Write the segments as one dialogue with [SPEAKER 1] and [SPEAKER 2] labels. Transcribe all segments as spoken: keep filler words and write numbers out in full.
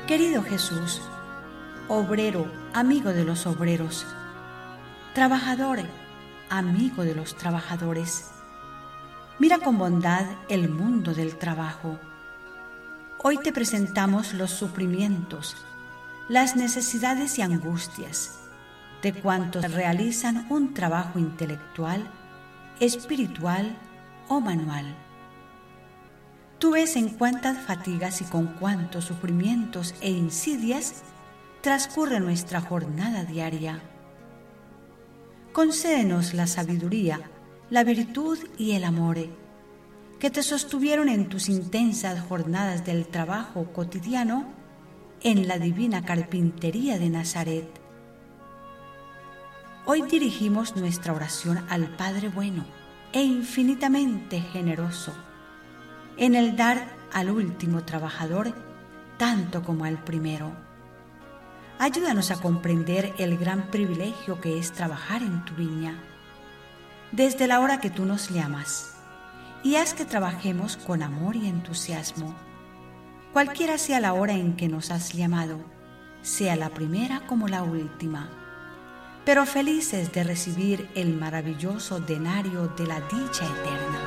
[SPEAKER 1] Querido Jesús, obrero, amigo de los obreros, trabajador, amigo de los trabajadores, mira con bondad el mundo del trabajo. Hoy te presentamos los sufrimientos, las necesidades y angustias de cuantos realizan un trabajo intelectual, espiritual o manual. Tú ves en cuántas fatigas y con cuántos sufrimientos e insidias transcurre nuestra jornada diaria. Concédenos la sabiduría, la virtud y el amor, que te sostuvieron en tus intensas jornadas del trabajo cotidiano en la divina carpintería de Nazaret. Hoy dirigimos nuestra oración al Padre bueno e infinitamente generoso, en el dar al último trabajador tanto como al primero. Ayúdanos a comprender el gran privilegio que es trabajar en tu viña, desde la hora que tú nos llamas, y haz que trabajemos con amor y entusiasmo, cualquiera sea la hora en que nos has llamado, sea la primera como la última, pero felices de recibir el maravilloso denario de la dicha eterna.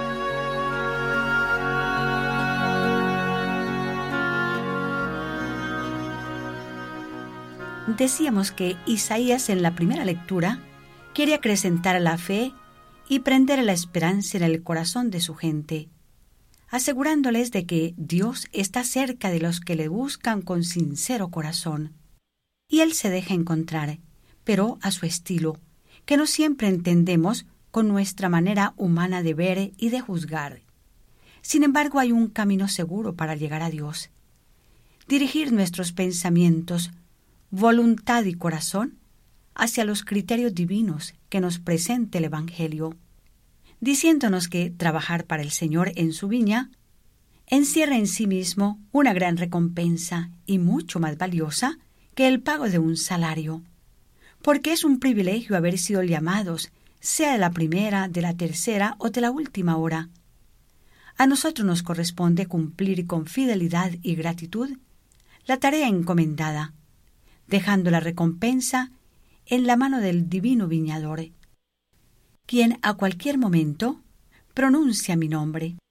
[SPEAKER 1] Decíamos que Isaías en la primera lectura quiere acrecentar la fe y prender la esperanza en el corazón de su gente, asegurándoles de que Dios está cerca de los que le buscan con sincero corazón. Y Él se deja encontrar, pero a su estilo, que no siempre entendemos con nuestra manera humana de ver y de juzgar. Sin embargo, hay un camino seguro para llegar a Dios. Dirigir nuestros pensamientos, voluntad y corazón hacia los criterios divinos que nos presenta el Evangelio, diciéndonos que trabajar para el Señor en su viña encierra en sí mismo una gran recompensa y mucho más valiosa que el pago de un salario, porque es un privilegio haber sido llamados, sea de la primera, de la tercera o de la última hora. A nosotros nos corresponde cumplir con fidelidad y gratitud la tarea encomendada, dejando la recompensa en la mano del divino viñador, quien a cualquier momento pronuncia mi nombre.